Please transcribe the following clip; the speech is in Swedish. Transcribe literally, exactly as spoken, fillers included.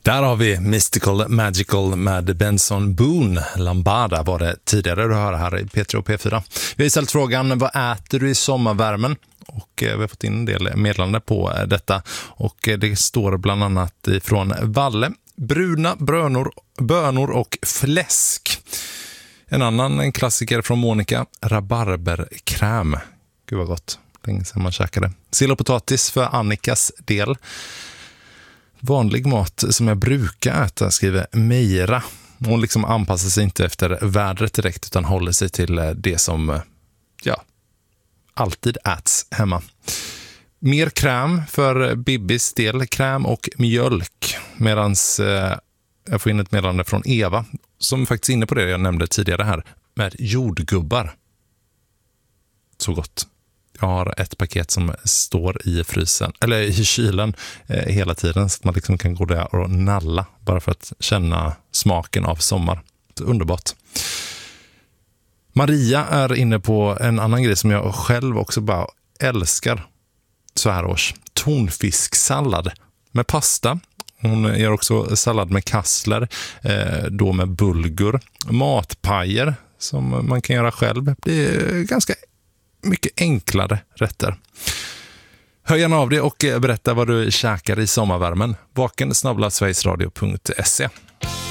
Där har vi Mystical Magical med Benson Boone. Lambada var det tidigare du hör här i P tre och P fyra. Vi har ställt frågan, vad äter du i sommarvärmen? Och vi har fått in en del meddelande på detta. Och det står bland annat ifrån Valle. Bruna brönor, bönor och fläsk. En annan en klassiker från Monica. Rabarberkräm. Gud vad gott. Länge sedan man käkade. Sill och potatis för Annikas del. Vanlig mat som jag brukar äta, skriver Meira. Hon liksom anpassar sig inte efter vädret direkt utan håller sig till det som ja, alltid äts hemma. Mer kräm för Bibis del, kräm och mjölk. Medans eh, jag får in ett meddelande från Eva som faktiskt är inne på det jag nämnde tidigare här med jordgubbar. Så gott. Jag har ett paket som står i frysen eller i kylen eh, hela tiden så att man liksom kan gå där och nalla bara för att känna smaken av sommar. Det är underbart. Maria är inne på en annan grej som jag själv också bara älskar så här års. Tonfisksallad med pasta. Hon gör också sallad med kassler, eh, då med bulgur. Matpajer som man kan göra själv. Det är ganska mycket enklare rätter. Hör gärna av dig och berätta vad du käkar i sommarvärmen. vaken snabel-a sverigesradio punkt se.